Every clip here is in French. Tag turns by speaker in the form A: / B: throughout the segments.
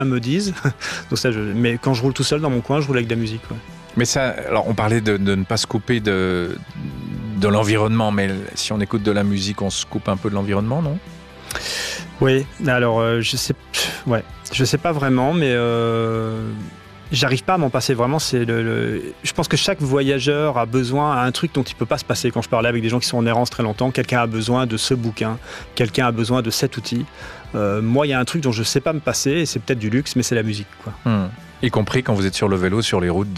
A: me disent. Donc ça, mais quand je roule tout seul dans mon coin, je roule avec de la musique. Ouais.
B: Mais ça, alors on parlait de ne pas se couper de l'environnement, mais si on écoute de la musique, on se coupe un peu de l'environnement, non ?
A: Oui, alors je sais pas vraiment, mais j'arrive pas à m'en passer vraiment. Je pense que chaque voyageur a besoin d'un truc dont il peut pas se passer. Quand je parlais avec des gens qui sont en errance très longtemps, quelqu'un a besoin de ce bouquin, quelqu'un a besoin de cet outil. Moi, il y a un truc dont je sais pas me passer, et c'est peut-être du luxe, mais c'est la musique, quoi.
B: Y compris quand vous êtes sur le vélo, sur les routes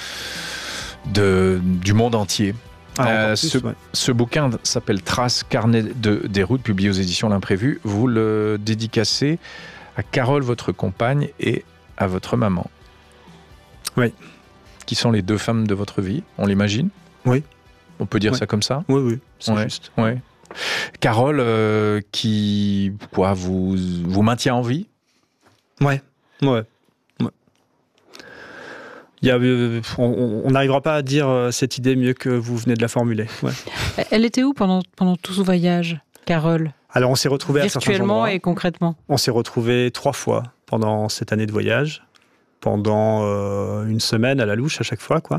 B: du monde entier. Ce bouquin s'appelle Traces, carnet des routes, publié aux éditions L'Imprévu. Vous le dédicacez à Carole, votre compagne, et à votre maman.
A: Oui.
B: Qui sont les deux femmes de votre vie, on l'imagine ?
A: Oui.
B: On peut dire ça comme ça ?
A: Oui, c'est juste.
B: Ouais. Carole, qui vous maintient en vie ?
A: Ouais. On n'arrivera pas à dire cette idée mieux que vous venez de la formuler. Ouais.
C: Elle était où pendant tout ce voyage, Carole ?
A: Alors on s'est retrouvés à certains endroits.
C: Virtuellement et concrètement.
A: On s'est retrouvés 3 fois pendant cette année de voyage, pendant une semaine à la louche à chaque fois, quoi.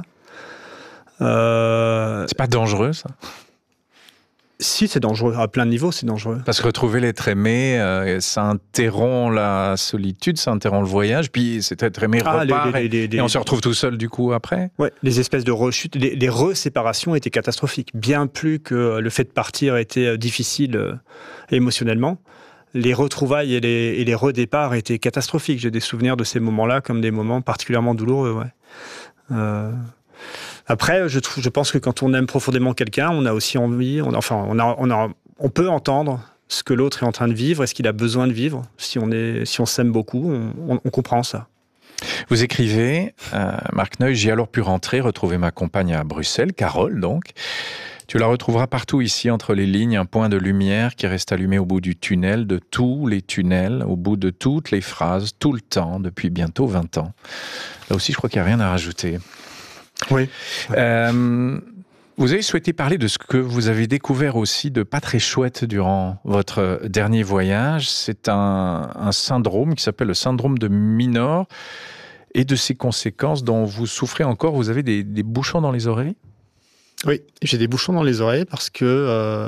B: C'est pas dangereux, ça ?
A: Si, c'est dangereux. À plein de niveaux, c'est dangereux.
B: Parce que retrouver l'être aimé, ça interrompt la solitude, ça interrompt le voyage, puis cet être aimé repart et on se retrouve tout seul du coup après.
A: Ouais, les espèces de rechutes, les reséparations étaient catastrophiques. Bien plus que le fait de partir était difficile émotionnellement, les retrouvailles et les redéparts étaient catastrophiques. J'ai des souvenirs de ces moments-là comme des moments particulièrement douloureux. Ouais. Après, je pense que quand on aime profondément quelqu'un, on a aussi envie, on peut entendre ce que l'autre est en train de vivre et ce qu'il a besoin de vivre. Si on s'aime beaucoup, on comprend ça.
B: Vous écrivez, Marc Neuil, j'ai alors pu rentrer, retrouver ma compagne à Bruxelles, Carole donc. Tu la retrouveras partout ici, entre les lignes, un point de lumière qui reste allumé au bout du tunnel, de tous les tunnels, au bout de toutes les phrases, tout le temps, depuis bientôt 20 ans. Là aussi, je crois qu'il n'y a rien à rajouter.
A: Oui.
B: Vous avez souhaité parler de ce que vous avez découvert aussi de pas très chouette durant votre dernier voyage. C'est un syndrome qui s'appelle le syndrome de Minor et de ses conséquences dont vous souffrez encore. Vous avez des bouchons dans les oreilles ?
A: Oui, j'ai des bouchons dans les oreilles parce que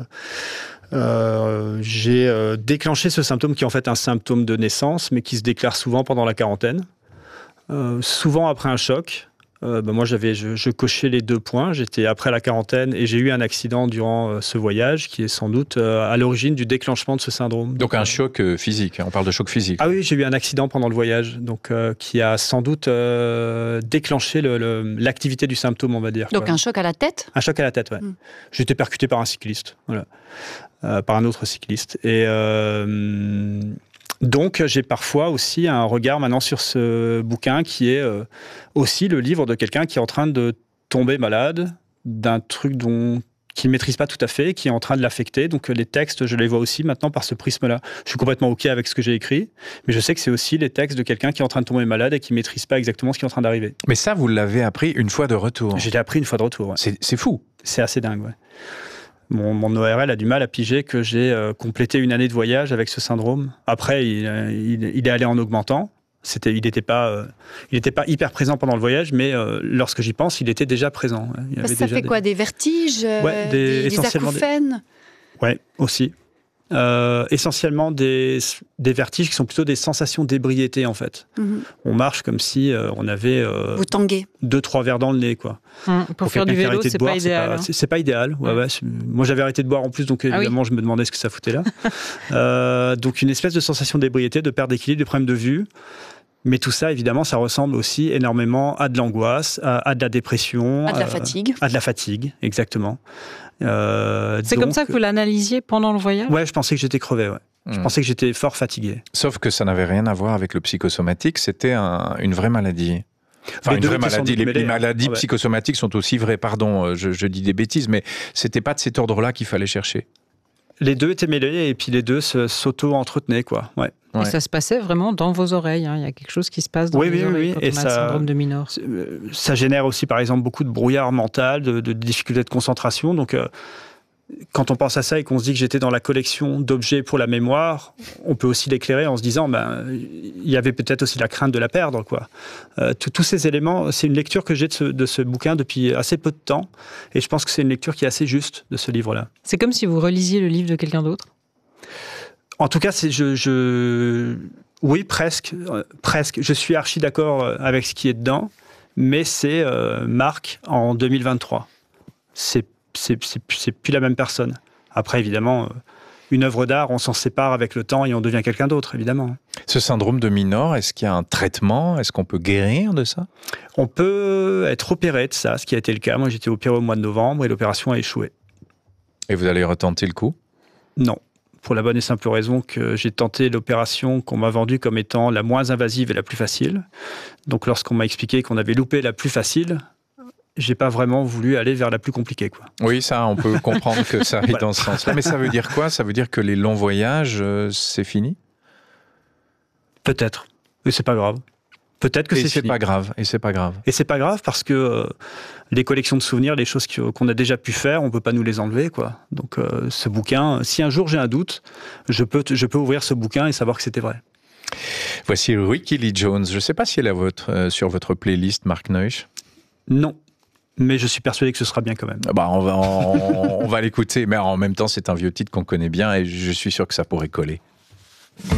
A: j'ai déclenché ce symptôme qui est en fait un symptôme de naissance, mais qui se déclare souvent pendant la quarantaine, souvent après un choc. Moi, je cochais les 2 points. J'étais après la quarantaine et j'ai eu un accident durant ce voyage qui est sans doute à l'origine du déclenchement de ce syndrome.
B: Donc un choc physique, on parle de choc physique.
A: Ah oui, j'ai eu un accident pendant le voyage, donc qui a sans doute déclenché l'activité du symptôme, on va dire.
D: Donc un choc à la tête ?
A: Un choc à la tête, ouais. J'ai été percuté par un cycliste, voilà, par un autre cycliste. Et donc, j'ai parfois aussi un regard maintenant sur ce bouquin qui est aussi le livre de quelqu'un qui est en train de tomber malade d'un truc qu'il ne maîtrise pas tout à fait, qui est en train de l'affecter. Donc, les textes, je les vois aussi maintenant par ce prisme-là. Je suis complètement OK avec ce que j'ai écrit, mais je sais que c'est aussi les textes de quelqu'un qui est en train de tomber malade et qui ne maîtrise pas exactement ce qui est en train d'arriver.
B: Mais ça, vous l'avez appris une fois de retour ?
A: Je l'ai appris une fois de retour, ouais.
B: C'est fou.
A: C'est assez dingue, ouais. Mon ORL a du mal à piger que j'ai complété une année de voyage avec ce syndrome. Après, il est allé en augmentant. Il n'était pas hyper présent pendant le voyage, mais lorsque j'y pense, il était déjà présent.
D: Ça fait quoi ? Des vertiges ? Des acouphènes ?
A: Ouais, aussi. Essentiellement des vertiges qui sont plutôt des sensations d'ébriété, en fait. On marche comme si on avait
D: vous tanguez
A: 2-3 verres dans le nez, quoi.
C: Pour faire du vélo, c'est pas idéal.
A: C'est pas idéal. Ouais. Moi, j'avais arrêté de boire en plus, donc évidemment, je me demandais ce que ça foutait là. Donc, une espèce de sensation d'ébriété, de perte d'équilibre, de problème de vue. Mais tout ça, évidemment, ça ressemble aussi énormément à de l'angoisse, à de la dépression.
D: À de la fatigue.
A: À de la fatigue, exactement.
C: C'est comme ça que vous l'analysiez pendant le voyage ?
A: Ouais, je pensais que j'étais crevé, ouais. Je pensais que j'étais fort fatigué.
B: Sauf que ça n'avait rien à voir avec le psychosomatique, c'était une vraie maladie. Enfin, une vraie maladie. Les maladies psychosomatiques sont aussi vraies, pardon, je dis des bêtises, mais c'était pas de cet ordre-là qu'il fallait chercher.
A: Les deux étaient mêlés et puis les deux s'auto-entretenaient, quoi. Ouais.
C: Et ça se passait vraiment dans vos oreilles. Il y a quelque chose qui se passe dans les oreilles quand on a le syndrome de Minor.
A: Ça génère aussi, par exemple, beaucoup de brouillard mental, de difficultés de concentration. Donc, quand on pense à ça et qu'on se dit que j'étais dans la collection d'objets pour la mémoire, on peut aussi l'éclairer en se disant il y avait peut-être aussi la crainte de la perdre, quoi. Tous ces éléments, c'est une lecture que j'ai de ce bouquin depuis assez peu de temps, et je pense que c'est une lecture qui est assez juste de ce livre-là.
C: C'est comme si vous relisiez le livre de quelqu'un d'autre ?
A: En tout cas, oui, presque. Je suis archi d'accord avec ce qui est dedans, mais c'est Marc en 2023. C'est plus la même personne. Après, évidemment, une œuvre d'art, on s'en sépare avec le temps et on devient quelqu'un d'autre, évidemment.
B: Ce syndrome de Minor, est-ce qu'il y a un traitement ? Est-ce qu'on peut guérir de ça ?
A: On peut être opéré de ça, ce qui a été le cas. Moi, j'étais opéré au mois de novembre et l'opération a échoué.
B: Et vous allez retenter le coup ?
A: Non. Pour la bonne et simple raison que j'ai tenté l'opération qu'on m'a vendue comme étant la moins invasive et la plus facile. Donc, lorsqu'on m'a expliqué qu'on avait loupé la plus facile, j'ai pas vraiment voulu aller vers la plus compliquée, quoi.
B: Oui, ça, on peut comprendre que ça aille dans ce sens-là. Mais ça veut dire quoi ? Ça veut dire que les longs voyages, c'est fini ?
A: Peut-être. Mais c'est pas grave. Peut-être que c'est fini.
B: Et c'est pas grave.
A: Et c'est pas grave parce que les collections de souvenirs, les choses qu'on a déjà pu faire, on peut pas nous les enlever, quoi. Donc, ce bouquin, si un jour j'ai un doute, je peux ouvrir ce bouquin et savoir que c'était vrai.
B: Voici Rickie Lee Jones. Je sais pas si elle est sur votre playlist, Marc Neusch.
A: Non. Mais je suis persuadé que ce sera bien quand même.
B: On va l'écouter, mais en même temps, c'est un vieux titre qu'on connaît bien et je suis sûr que ça pourrait coller.